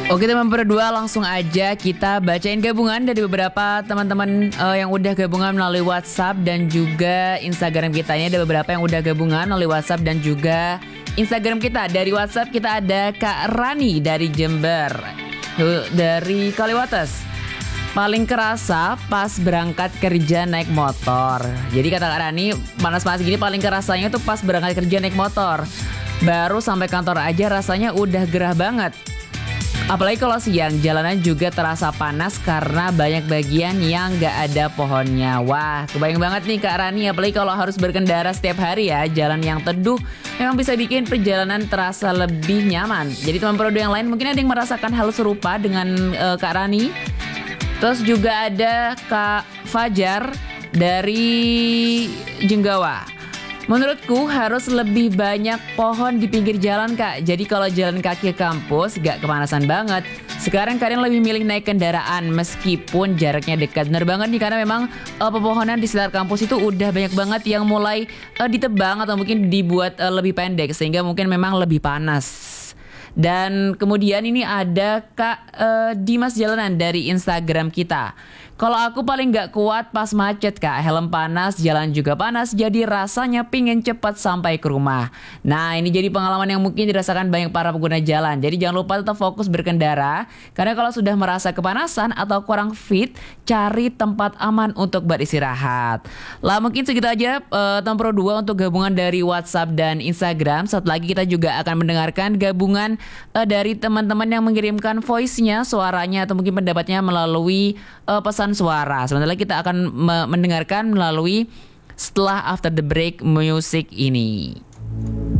Oke teman berdua, langsung aja kita bacain gabungan dari beberapa teman-teman yang udah gabungan melalui WhatsApp dan juga Instagram kita. Ini ada beberapa yang udah gabungan melalui WhatsApp dan juga Instagram kita. Dari WhatsApp kita ada Kak Rani dari Jember, dari Kaliwates. Paling kerasa pas berangkat kerja naik motor. Jadi kata Kak Rani, panas-panas gini paling kerasanya tuh pas berangkat kerja naik motor. Baru sampai kantor aja rasanya udah gerah banget. Apalagi kalau siang, jalanan juga terasa panas karena banyak bagian yang gak ada pohonnya. Wah, kebayang banget nih Kak Rani, apalagi kalau harus berkendara setiap hari ya. Jalan yang teduh memang bisa bikin perjalanan terasa lebih nyaman. Jadi teman Prodo yang lain mungkin ada yang merasakan hal serupa dengan Kak Rani. Terus juga ada Kak Fajar dari Jenggawa. Menurutku harus lebih banyak pohon di pinggir jalan Kak. Jadi kalau jalan kaki ke kampus gak kepanasan banget. Sekarang kalian lebih milih naik kendaraan meskipun jaraknya dekat. Bener banget nih karena memang pepohonan di sekitar kampus itu udah banyak banget yang mulai ditebang atau mungkin dibuat lebih pendek. Sehingga mungkin memang lebih panas. Dan kemudian ini ada Kak Dimas Jalanan dari Instagram kita. Kalau aku paling gak kuat pas macet Kak, helm panas, jalan juga panas, jadi rasanya pingin cepat sampai ke rumah. Nah ini jadi pengalaman yang mungkin dirasakan banyak para pengguna jalan. Jadi jangan lupa tetap fokus berkendara, karena kalau sudah merasa kepanasan atau kurang fit, cari tempat aman untuk beristirahat. Lah mungkin segitu aja Tempro 2 untuk gabungan dari WhatsApp dan Instagram. Saat lagi kita juga akan mendengarkan gabungan dari teman-teman yang mengirimkan voice-nya, suaranya atau mungkin pendapatnya melalui pesan suara. Sebentar lagi kita akan mendengarkan melalui setelah after the break music ini.